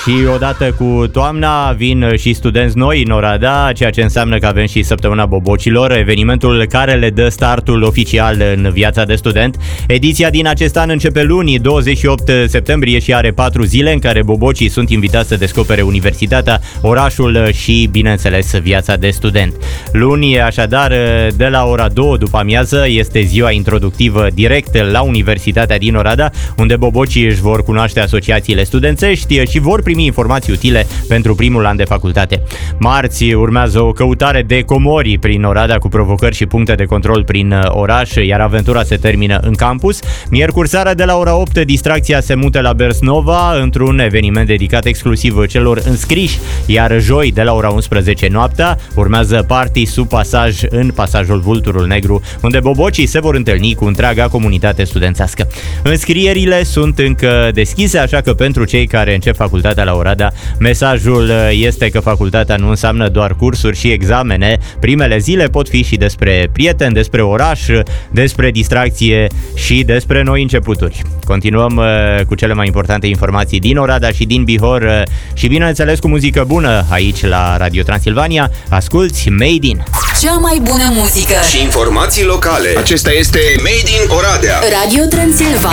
Și odată cu toamna vin și studenți noi în Oradea, ceea ce înseamnă că avem și Săptămâna Bobocilor, evenimentul care le dă startul oficial în viața de student. Ediția din acest an începe luni, 28 septembrie, și are 4 zile în care bobocii sunt invitați să descopere universitatea, orașul și, bineînțeles, viața de student. Luni, așadar, de la ora 2 după amiază, este ziua introductivă direct la Universitatea din Oradea, unde bobocii își vor cunoaște asociațiile studențești și vor primi informații utile pentru primul an de facultate. Marți urmează o căutare de comori prin Oradea cu provocări și puncte de control prin oraș, iar aventura se termină în campus. Miercuri seara de la ora 8, distracția se mută la Bers Nova într-un eveniment dedicat exclusiv celor înscriși, iar joi de la ora 11 noaptea urmează party sub pasaj în pasajul Vulturul Negru, unde bobocii se vor întâlni cu întreaga comunitate studențească. Înscrierile sunt încă deschise, așa că pentru cei care încep facultatea la Oradea, mesajul este că facultatea nu înseamnă doar cursuri și examene. Primele zile pot fi și despre prieteni, despre oraș, despre distracție și despre noi începuturi. Continuăm cu cele mai importante informații din Oradea și din Bihor și, bineînțeles, cu muzică bună aici la Radio Transilvania. Asculți Made in. Cea mai bună muzică și informații locale. Acesta este Made in Oradea. Radio Transilvania.